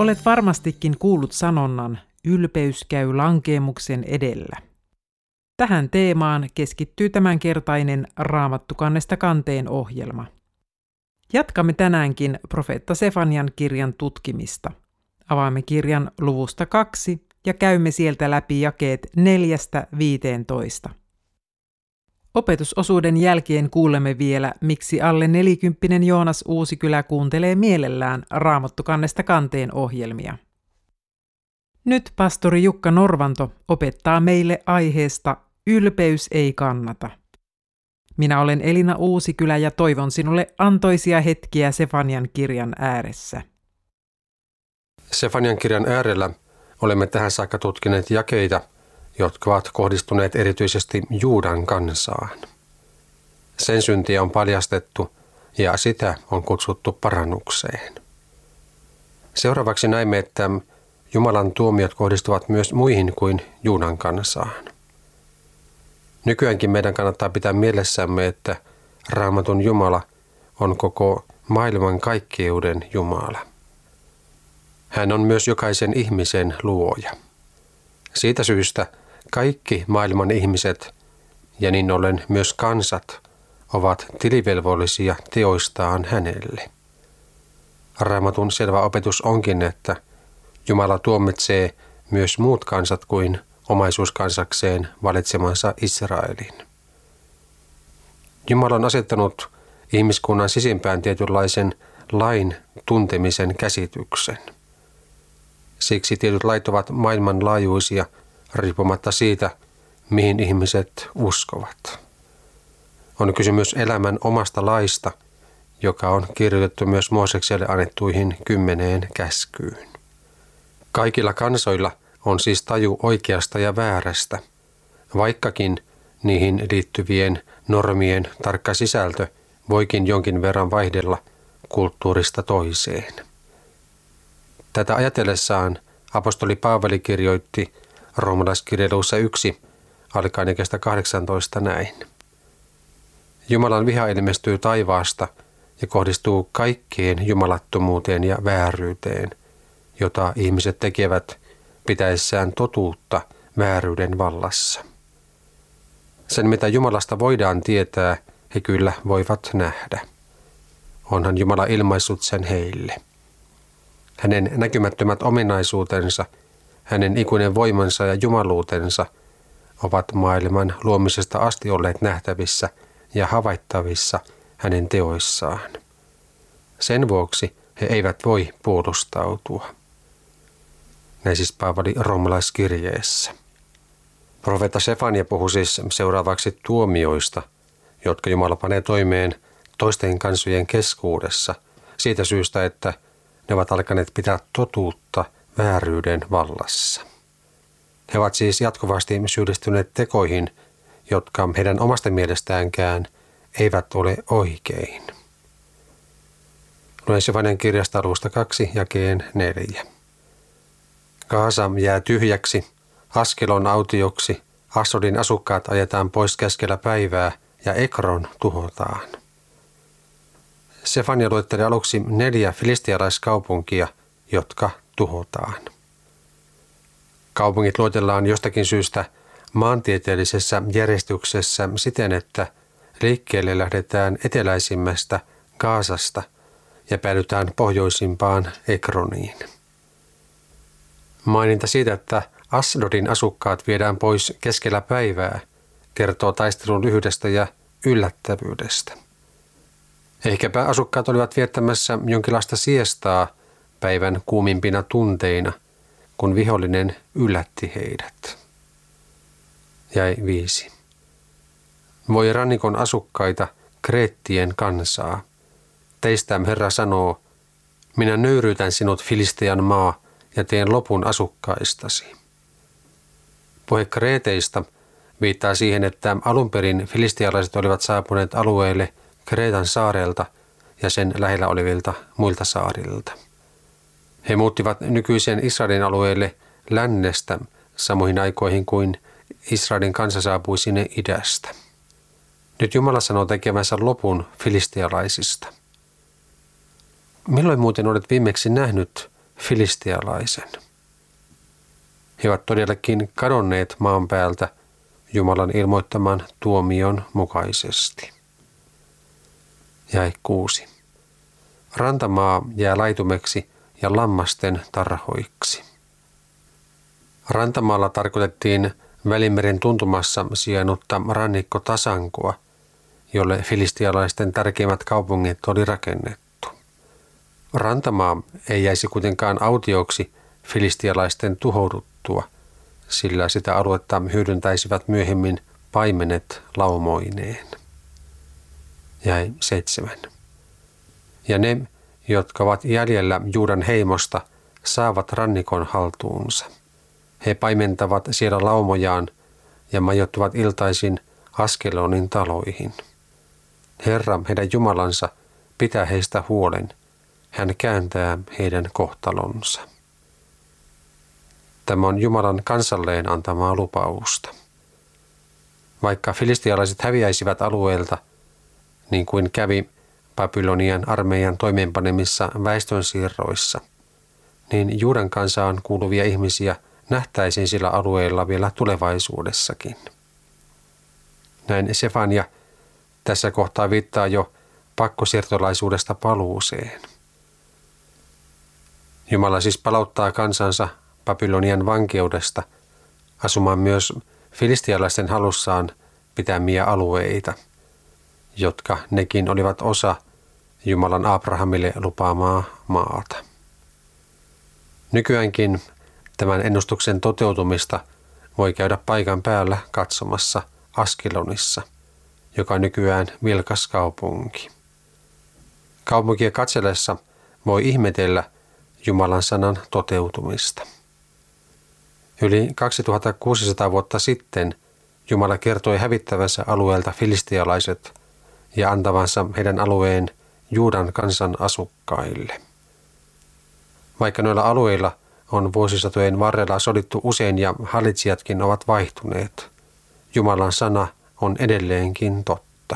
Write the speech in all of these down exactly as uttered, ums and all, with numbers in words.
Olet varmastikin kuullut sanonnan, ylpeys käy lankeemuksen edellä. Tähän teemaan keskittyy tämänkertainen Raamattu kannesta kanteen ohjelma. Jatkamme tänäänkin profeetta Sefanian kirjan tutkimista. Avaamme kirjan luvusta kaksi ja käymme sieltä läpi jakeet neljästä viiteentoista. Opetusosuuden jälkeen kuulemme vielä, miksi alle nelikymppinen Joonas Uusikylä kuuntelee mielellään Raamattu kannesta kanteen ohjelmia. Nyt pastori Jukka Norvanto opettaa meille aiheesta Ylpeys ei kannata. Minä olen Elina Uusikylä ja toivon sinulle antoisia hetkiä Sefanian kirjan ääressä. Sefanian kirjan äärellä olemme tähän saakka tutkineet jakeita, jotka ovat kohdistuneet erityisesti Juudan kansaan. Sen syntiä on paljastettu ja sitä on kutsuttu parannukseen. Seuraavaksi näemme, että Jumalan tuomiot kohdistuvat myös muihin kuin Juudan kansaan. Nykyäänkin meidän kannattaa pitää mielessämme, että Raamatun Jumala on koko maailman kaikkeuden Jumala. Hän on myös jokaisen ihmisen luoja. Siitä syystä kaikki maailman ihmiset ja niin ollen myös kansat ovat tilivelvollisia teoistaan hänelle. Raamatun selvä opetus onkin, että Jumala tuomitsee myös muut kansat kuin omaisuuskansakseen valitsemansa Israelin. Jumala on asettanut ihmiskunnan sisimpään tietynlaisen lain tuntemisen käsityksen. Siksi tietyt lait ovat maailmanlaajuisia riippumatta siitä, mihin ihmiset uskovat. On kysymys elämän omasta laista, joka on kirjoitettu myös Moosekselle annettuihin kymmeneen käskyyn. Kaikilla kansoilla on siis taju oikeasta ja väärästä, vaikkakin niihin liittyvien normien tarkka sisältö voikin jonkin verran vaihdella kulttuurista toiseen. Tätä ajatellessaan apostoli Paavali kirjoitti roomalaiskirjeessä yksi alkaen jakeesta kahdeksantoista näin. Jumalan viha ilmestyy taivaasta ja kohdistuu kaikkeen jumalattomuuteen ja vääryyteen, jota ihmiset tekevät pitäessään totuutta vääryyden vallassa. Sen, mitä Jumalasta voidaan tietää, he kyllä voivat nähdä. Onhan Jumala ilmaissut sen heille. Hänen näkymättömät ominaisuutensa, hänen ikuinen voimansa ja jumaluutensa ovat maailman luomisesta asti olleet nähtävissä ja havaittavissa hänen teoissaan. Sen vuoksi he eivät voi puolustautua. Näin siis Paavali roomalaiskirjeessä. Profeetta Sefania puhui siis seuraavaksi tuomioista, jotka Jumala panee toimeen toisten kansojen keskuudessa siitä syystä, että ne ovat alkaneet pitää totuutta vääryyden vallassa. He ovat siis jatkuvasti syyllistyneet tekoihin, jotka heidän omasta mielestäänkään eivät ole oikein. Luen Sefanian kirjasta luvusta kaksi jakeen neljä. Gaasa jää tyhjäksi, Askelon autioksi, Asdodin asukkaat ajetaan pois keskellä päivää ja Ekron tuhotaan. Sefania luetteli aluksi neljä filistialaiskaupunkia, jotka tuhotaan. Kaupungit luetellaan jostakin syystä maantieteellisessä järjestyksessä siten, että liikkeelle lähdetään eteläisimmästä Gaasasta ja päädytään pohjoisimpaan Ekroniin. Maininta siitä, että Asdodin asukkaat viedään pois keskellä päivää, kertoo taistelun lyhyydestä ja yllättävyydestä. Ehkäpä asukkaat olivat viettämässä jonkinlaista siestaa päivän kuumimpina tunteina, kun vihollinen yllätti heidät. Jäi viisi. Voi rannikon asukkaita, Kreettien kansaa. Teistä Herra sanoo, minä nöyryytän sinut Filistean maa ja teen lopun asukkaistasi. Puhe Kreeteista viittaa siihen, että alun perin filistialaiset olivat saapuneet alueelle Kreetan saarelta ja sen lähellä olevilta muilta saarilta. He muuttivat nykyisen Israelin alueelle lännestä samoihin aikoihin kuin Israelin kansa saapui sinne idästä. Nyt Jumala sanoo tekemänsä lopun filistialaisista. Milloin muuten olet viimeksi nähnyt filistialaisen. He ovat todellakin kadonneet maan päältä Jumalan ilmoittaman tuomion mukaisesti. Jae kuusi. Rantamaa jää laitumeksi ja lammasten tarhoiksi. Rantamaalla tarkoitettiin Välimeren tuntumassa sijainnutta rannikkotasankoa, jolle filistialaisten tärkeimmät kaupungit oli rakennettu. Rantamaa ei jäisi kuitenkaan autioksi filistialaisten tuhouduttua, sillä sitä aluetta hyödyntäisivät myöhemmin paimenet laumoineen. Jäi seitsemän. Ja ne, jotka ovat jäljellä Juudan heimosta, saavat rannikon haltuunsa. He paimentavat siellä laumojaan ja majoittuvat iltaisin Askelonin taloihin. Herra, heidän Jumalansa, pitää heistä huolen. Hän kääntää heidän kohtalonsa. Tämä on Jumalan kansalleen antamaa lupausta. Vaikka filistialaiset häviäisivät alueelta, niin kuin kävi Babylonian armeijan toimeenpanemissa väestönsiirroissa, niin Juudan kansaan kuuluvia ihmisiä nähtäisiin sillä alueella vielä tulevaisuudessakin. Näin Sefania tässä kohtaa viittaa jo pakkosiirtolaisuudesta paluuseen. Jumala siis palauttaa kansansa Babylonian vankeudesta asumaan myös filistialaisten halussaan pitämiä alueita, jotka nekin olivat osa Jumalan Abrahamille lupaamaa maata. Nykyäänkin tämän ennustuksen toteutumista voi käydä paikan päällä katsomassa Askelonissa, joka on nykyään vilkas kaupunki. Kaupunkia katsellessa voi ihmetellä Jumalan sanan toteutumista. Yli kaksituhattakuusisataa vuotta sitten Jumala kertoi hävittävänsä alueelta filistialaiset ja antavansa heidän alueen Juudan kansan asukkaille. Vaikka noilla alueilla on vuosisatojen varrella sodittu usein ja hallitsijatkin ovat vaihtuneet, Jumalan sana on edelleenkin totta.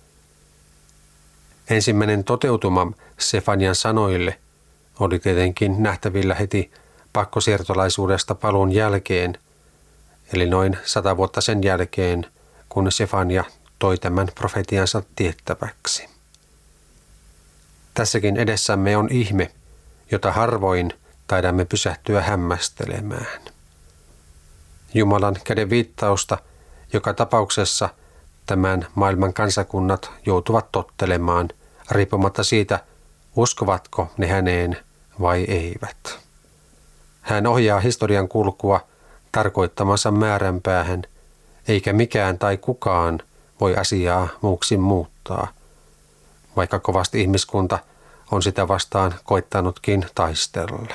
Ensimmäinen toteutuma Sefanian sanoille oli tietenkin nähtävillä heti pakkosiirtolaisuudesta paluun jälkeen, eli noin sata vuotta sen jälkeen, kun Sefania toi tämän profetiansa tiettäväksi. Tässäkin edessämme on ihme, jota harvoin taidamme pysähtyä hämmästelemään. Jumalan käden viittausta joka tapauksessa tämän maailman kansakunnat joutuvat tottelemaan, riippumatta siitä, uskovatko ne häneen vai eivät. Hän ohjaa historian kulkua tarkoittamansa määränpäähän, eikä mikään tai kukaan voi asiaa muuksi muuttaa, vaikka kovasti ihmiskunta on sitä vastaan koittanutkin taistella.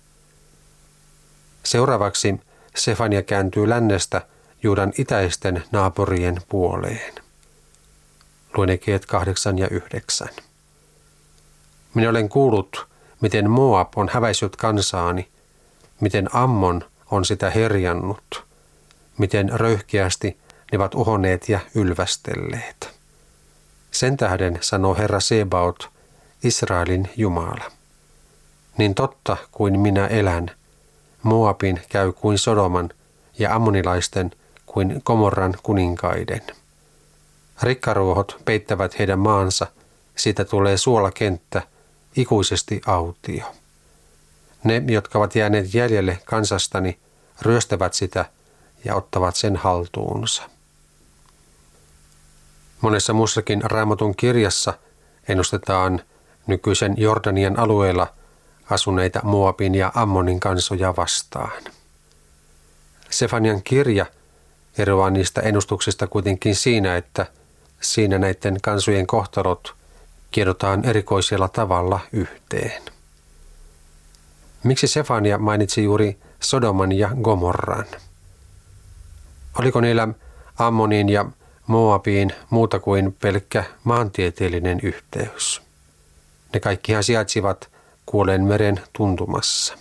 Seuraavaksi Sefania kääntyy lännestä Juudan itäisten naapurien puoleen. Luen jakeet kahdeksan ja yhdeksän. Minä olen kuullut, miten Moab on häväissyt kansaani, miten Ammon on sitä herjannut, miten röyhkeästi ne ovat uhonneet ja ylvästelleet. Sen tähden sanoo Herra Sebaot, Israelin Jumala. Niin totta kuin minä elän, Moabin käy kuin Sodoman ja ammonilaisten kuin Gomorran kuninkaiden. Rikkaruohot peittävät heidän maansa, siitä tulee suolakenttä, ikuisesti autio. Ne, jotka ovat jääneet jäljelle kansastani, ryöstävät sitä ja ottavat sen haltuunsa. Monessa muussakin Raamatun kirjassa ennustetaan nykyisen Jordanian alueella asuneita Moabin ja Ammonin kansoja vastaan. Sefanian kirja eroaa niistä ennustuksista kuitenkin siinä, että siinä näiden kansojen kohtalot kirjoitetaan erikoisella tavalla yhteen. Miksi Sefania mainitsi juuri Sodoman ja Gomorran? Oliko niillä Ammonin ja Moabiin muuta kuin pelkkä maantieteellinen yhteys? Ne kaikkihan sijaitsivat Kuolleen meren tuntumassa.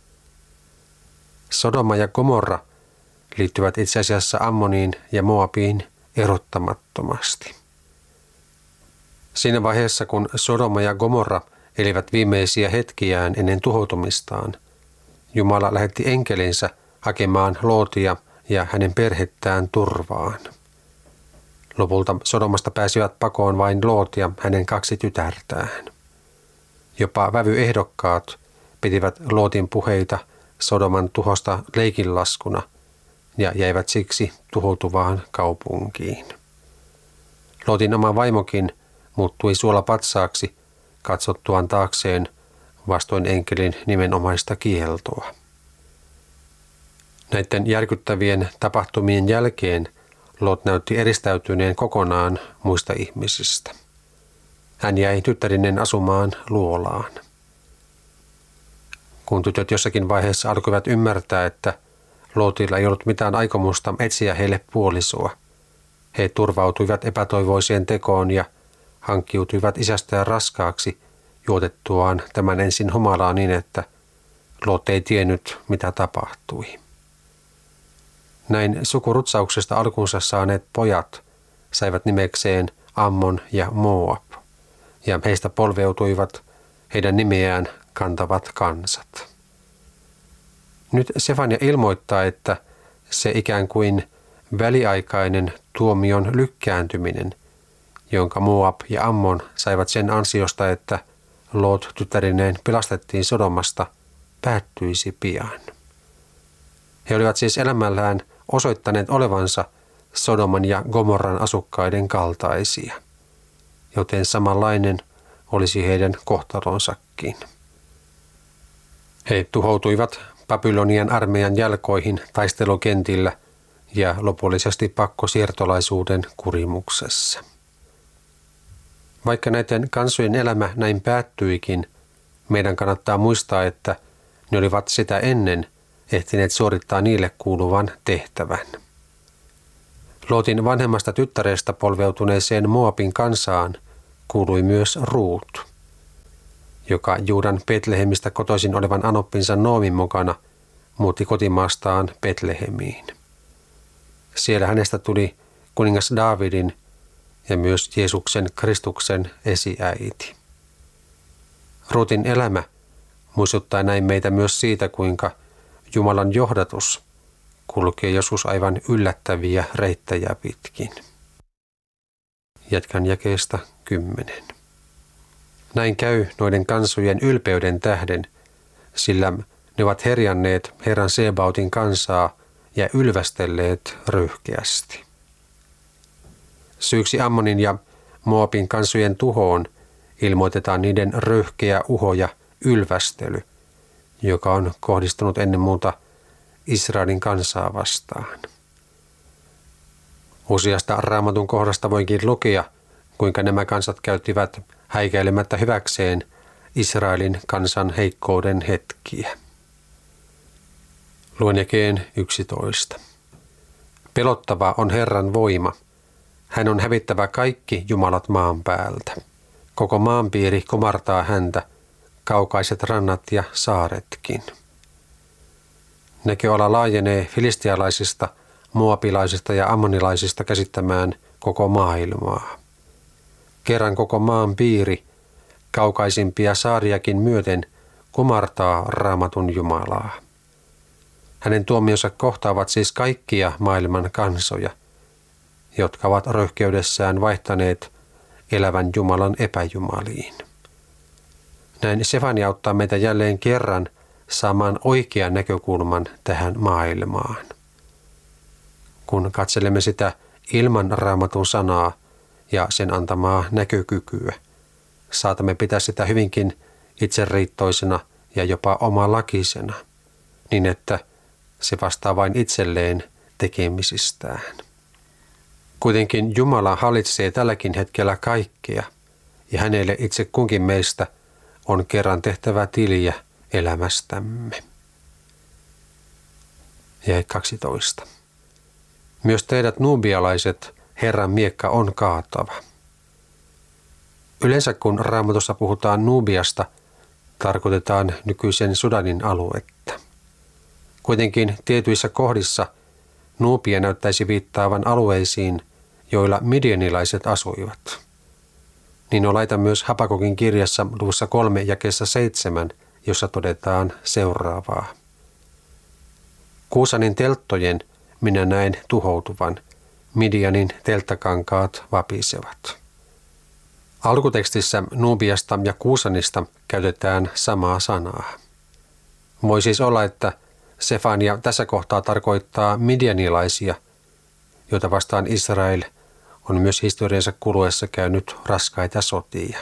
Sodoma ja Gomorra liittyvät itse asiassa Ammoniin ja Moabiin erottamattomasti. Siinä vaiheessa, kun Sodoma ja Gomorra elivät viimeisiä hetkiään ennen tuhoutumistaan, Jumala lähetti enkelinsä hakemaan Lootia ja hänen perhettään turvaan. Lopulta Sodomasta pääsivät pakoon vain Loot ja hänen kaksi tytärtään. Jopa vävyehdokkaat pitivät Lootin puheita Sodoman tuhosta leikinlaskuna ja jäivät siksi tuhoutuvaan kaupunkiin. Lootin oma vaimokin muuttui suolapatsaaksi katsottuaan taakseen vastoin enkelin nimenomaista kieltoa. Näiden järkyttävien tapahtumien jälkeen Lot näytti eristäytyneen kokonaan muista ihmisistä. Hän jäi tyttärinen asumaan luolaan. Kun tytöt jossakin vaiheessa alkoivat ymmärtää, että Lotilla ei ollut mitään aikomusta etsiä heille puolisoa, he turvautuivat epätoivoiseen tekoon ja hankkiutuivat isästään raskaaksi juotettuaan tämän ensin humalaa niin, että Lot ei tiennyt, mitä tapahtui. Näin sukurutsauksesta alkunsa saaneet pojat saivat nimekseen Ammon ja Moab, ja heistä polveutuivat heidän nimeään kantavat kansat. Nyt Sefania ilmoittaa, että se ikään kuin väliaikainen tuomion lykkääntyminen, jonka Moab ja Ammon saivat sen ansiosta, että Lot tyttärineen pelastettiin Sodomasta, päättyisi pian. He olivat siis elämällään osoittaneet olevansa Sodoman ja Gomorran asukkaiden kaltaisia, joten samanlainen olisi heidän kohtalonsakin. He tuhoutuivat Babylonian armeijan jalkoihin taistelukentillä ja lopullisesti pakkosiirtolaisuuden kurimuksessa. Vaikka näiden kansojen elämä näin päättyikin, meidän kannattaa muistaa, että ne olivat sitä ennen ehtineet suorittaa niille kuuluvan tehtävän. Lootin vanhemmasta tyttärestä polveutuneeseen Moabin kansaan kuului myös Ruut, joka Juudan Betlehemistä kotoisin olevan anoppinsa Noomin mukana muutti kotimaastaan Betlehemiin. Siellä hänestä tuli kuningas Daavidin ja myös Jeesuksen Kristuksen esiäiti. Ruutin elämä muistuttaa näin meitä myös siitä, kuinka Jumalan johdatus kulkee joskus aivan yllättäviä reittejä pitkin. Jatkan jakeesta kymmenen. Näin käy noiden kansojen ylpeyden tähden, sillä ne ovat herjanneet Herran Sebautin kansaa ja ylvästelleet röyhkeästi. Syyksi Ammonin ja Moabin kansojen tuhoon ilmoitetaan niiden röyhkeä uho ja ylvästely, joka on kohdistunut ennen muuta Israelin kansaa vastaan. Useasta Raamatun kohdasta voikin lukea, kuinka nämä kansat käyttivät häikäilemättä hyväkseen Israelin kansan heikkouden hetkiä. Luen jakeen yksitoista. Pelottava on Herran voima. Hän on hävittävä kaikki jumalat maan päältä. Koko maanpiiri kumartaa häntä, kaukaiset rannat ja saaretkin. Näköala laajenee filistialaisista, moabilaisista ja ammonilaisista käsittämään koko maailmaa. Kerran koko maan piiri, kaukaisimpia saariakin myöten, kumartaa Raamatun Jumalaa. Hänen tuomionsa kohtaavat siis kaikkia maailman kansoja, jotka ovat röyhkeydessään vaihtaneet elävän Jumalan epäjumaliin. Näin Sefania auttaa meitä jälleen kerran saamaan oikean näkökulman tähän maailmaan. Kun katselemme sitä ilman Raamatun sanaa ja sen antamaa näkökykyä, saatamme pitää sitä hyvinkin itseriittoisena ja jopa omalakisena, niin että se vastaa vain itselleen tekemisistään. Kuitenkin Jumala hallitsee tälläkin hetkellä kaikkea, ja hänelle itse kunkin meistä on kerran tehtävä tiliä elämästämme. Jae kaksitoista. Myös teidät nuubialaiset, Herran miekka on kaatava. Yleensä kun Raamatussa puhutaan Nuubiasta, tarkoitetaan nykyisen Sudanin aluetta. Kuitenkin tietyissä kohdissa Nuubia näyttäisi viittaavan alueisiin, joilla midianilaiset asuivat. niin on laita myös Habakukin kirjassa luvussa kolme jakeessa seitsemän, jossa todetaan seuraavaa. Kuusanin telttojen minä näen tuhoutuvan, Midianin telttakankaat vapisevat. Alkutekstissä Nubiasta ja Kuusanista käytetään samaa sanaa. Voi siis olla, että Sefania tässä kohtaa tarkoittaa midianilaisia, joita vastaan Israel on myös historiansa kuluessa käynyt raskaita sotia.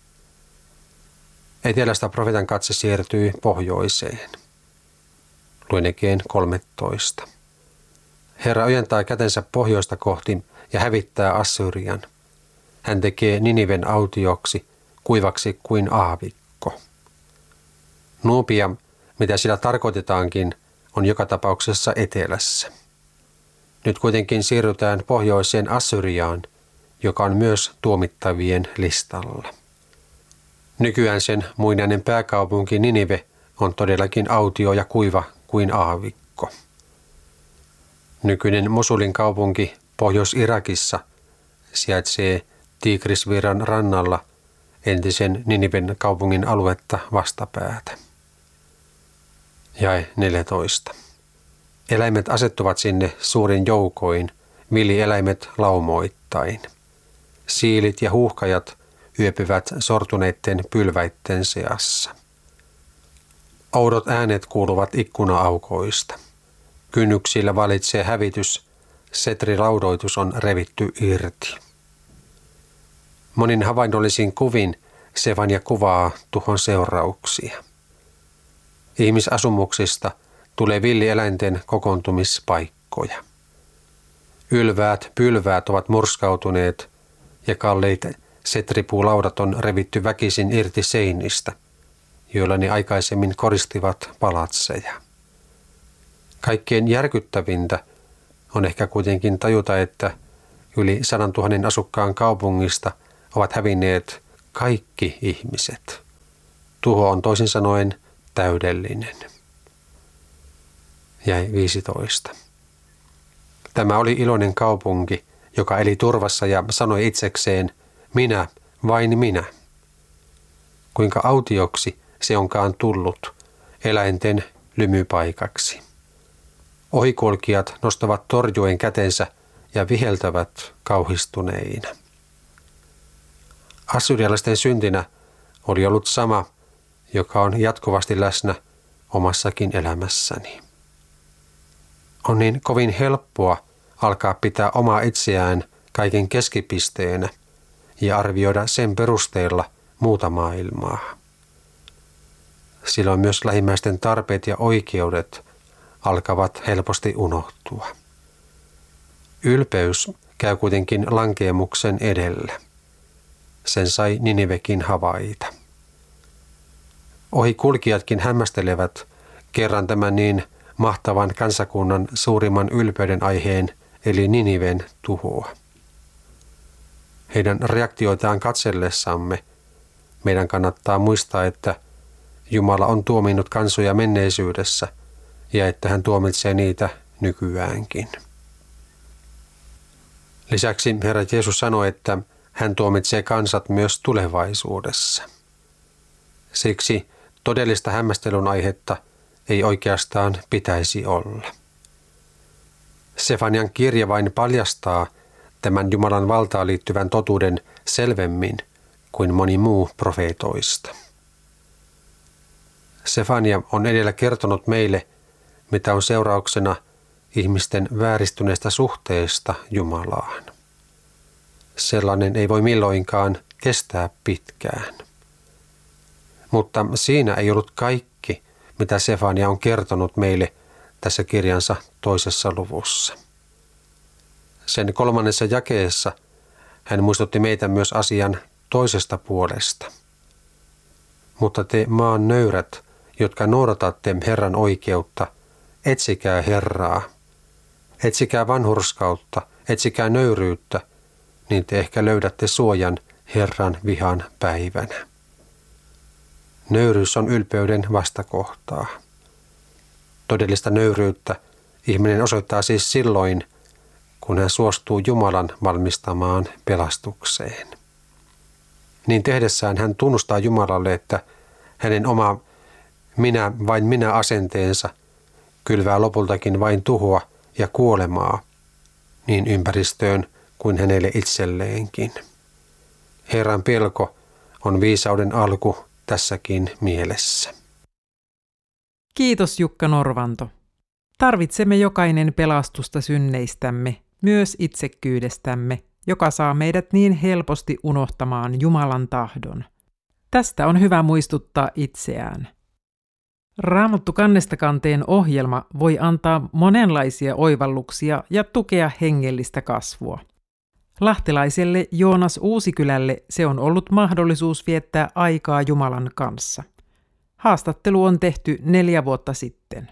Etelästä profeetan katse siirtyy pohjoiseen. Luen Ekeen kolmetoista. Herra ojentaa kätensä pohjoista kohti ja hävittää Assyrian. Hän tekee Niniven autioksi, kuivaksi kuin aavikko. Nubia, mitä sillä tarkoitetaankin, on joka tapauksessa etelässä. Nyt kuitenkin siirrytään pohjoiseen Assyriaan, joka on myös tuomittavien listalla. Nykyään sen muinainen pääkaupunki Ninive on todellakin autio ja kuiva kuin aavikko. Nykyinen Mosulin kaupunki Pohjois-Irakissa sijaitsee Tigrisvirran rannalla entisen Niniven kaupungin aluetta vastapäätä. Jae neljätoista. Eläimet asettuvat sinne suurin joukoin, villieläimet laumoittain. Siilit ja huuhkajat yöpyvät sortuneiden pylväitten seassa. Oudot äänet kuuluvat ikkuna-aukoista. Kynnyksillä valitsee hävitys, setrilaudoitus on revitty irti. Monin havainnollisiin kuvin Sefania kuvaa tuhon seurauksia. Ihmisasumuksista tulee villieläinten kokoontumispaikkoja. Ylväät pylväät ovat murskautuneet ja kalliit setripuulaudat on revitty väkisin irti seinistä, joilla ne aikaisemmin koristivat palatseja. Kaikkein järkyttävintä on ehkä kuitenkin tajuta, että yli sadan tuhannen asukkaan kaupungista ovat hävinneet kaikki ihmiset. Tuho on toisin sanoen täydellinen. Jäi viisitoista. Tämä oli iloinen kaupunki, joka eli turvassa ja sanoi itsekseen, minä, vain minä. Kuinka autioksi se onkaan tullut, eläinten lymypaikaksi. Ohikulkijat nostavat torjuen kätensä ja viheltävät kauhistuneina. Assyrialaisten syntinä oli ollut sama, joka on jatkuvasti läsnä omassakin elämässäni. On niin kovin helppoa alkaa pitää omaa itseään kaiken keskipisteenä ja arvioida sen perusteella muuta maailmaa. Silloin myös lähimmäisten tarpeet ja oikeudet alkavat helposti unohtua. Ylpeys käy kuitenkin lankeemuksen edellä. Sen sai Ninivekin havaita. Ohikulkijatkin hämmästelevät kerran tämän niin mahtavan kansakunnan suurimman ylpeyden aiheen eli Niniven tuhoa. Heidän reaktioitaan katsellessamme meidän kannattaa muistaa, että Jumala on tuominnut kansoja menneisyydessä ja että hän tuomitsee niitä nykyäänkin. Lisäksi Herra Jeesus sanoi, että hän tuomitsee kansat myös tulevaisuudessa. Siksi todellista hämmästelyn aihetta ei oikeastaan pitäisi olla. Sefanian kirja vain paljastaa tämän Jumalan valtaan liittyvän totuuden selvemmin kuin moni muu profeetoista. Sefania on edellä kertonut meille, mitä on seurauksena ihmisten vääristyneestä suhteesta Jumalaan. Sellainen ei voi milloinkaan kestää pitkään. Mutta siinä ei ollut kaikki, mitä Sefania on kertonut meille tässä kirjansa toisessa luvussa. Sen kolmannessa jakeessa hän muistutti meitä myös asian toisesta puolesta. Mutta te maan nöyrät, jotka noudatatte Herran oikeutta, etsikää Herraa. Etsikää vanhurskautta, etsikää nöyryyttä, niin te ehkä löydätte suojan Herran vihan päivänä. Nöyryys on ylpeyden vastakohtaa. Todellista nöyryyttä ihminen osoittaa siis silloin, kun hän suostuu Jumalan valmistamaan pelastukseen. Niin tehdessään hän tunnustaa Jumalalle, että hänen oma minä, vain minä asenteensa kylvää lopultakin vain tuhoa ja kuolemaa niin ympäristöön kuin hänelle itselleenkin. Herran pelko on viisauden alku tässäkin mielessä. Kiitos Jukka Norvanto. Tarvitsemme jokainen pelastusta synneistämme, myös itsekkyydestämme, joka saa meidät niin helposti unohtamaan Jumalan tahdon. Tästä on hyvä muistuttaa itseään. Raamattu kannesta kanteen ohjelma voi antaa monenlaisia oivalluksia ja tukea hengellistä kasvua. Lahtelaiselle Joonas Uusikylälle se on ollut mahdollisuus viettää aikaa Jumalan kanssa. Haastattelu on tehty neljä vuotta sitten.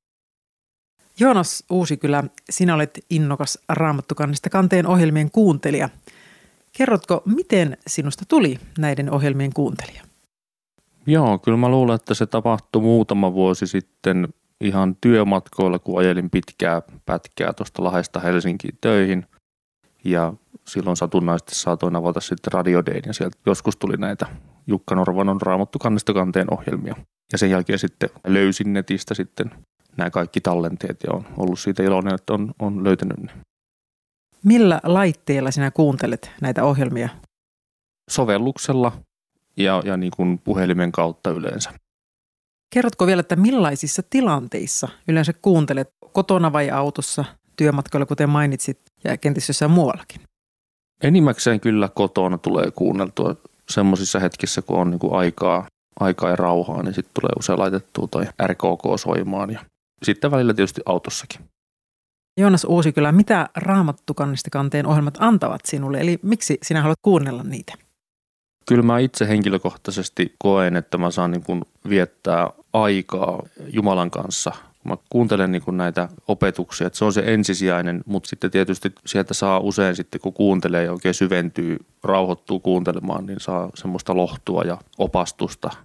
Joonas Uusikylä, sinä olet innokas Raamattu kannesta kanteen ohjelmien kuuntelija. Kerrotko, miten sinusta tuli näiden ohjelmien kuuntelija? Joo, kyllä mä luulen, että se tapahtui muutama vuosi sitten ihan työmatkoilla, kun ajelin pitkää pätkää tuosta Lahdesta Helsinkiin töihin. Ja silloin satunnaisesti saatoin avata sitten Radio Dayn ja sieltä joskus tuli näitä Jukka Norvanon Raamattu kannesta kanteen ohjelmia. Ja sen jälkeen sitten löysin netistä sitten nämä kaikki tallenteet ja on ollut siitä iloinen, että on, on löytänyt ne. Millä laitteella sinä kuuntelet näitä ohjelmia? Sovelluksella ja, ja niin kuin puhelimen kautta yleensä. Kerrotko vielä, että millaisissa tilanteissa yleensä kuuntelet, kotona vai autossa, työmatkoilla kuten mainitsit ja kenties jossain muuallakin? Enimmäkseen kyllä kotona tulee kuunneltua semmoisissa hetkissä, kun on niin kuin aikaa, aikaa ja rauhaa, niin sitten tulee usein laitettua toi R K K soimaan ja sitten välillä tietysti autossakin. Joonas Uusikylä, mitä Raamattu kannesta kanteen ohjelmat antavat sinulle, eli miksi sinä haluat kuunnella niitä? Kyllä mä itse henkilökohtaisesti koen, että mä saan niin kuin viettää aikaa Jumalan kanssa. Mä kuuntelen niin kuin näitä opetuksia, että se on se ensisijainen, mutta sitten tietysti sieltä saa usein sitten, kun kuuntelee ja oikein syventyy, rauhoittuu kuuntelemaan, niin saa semmoista lohtua ja opastusta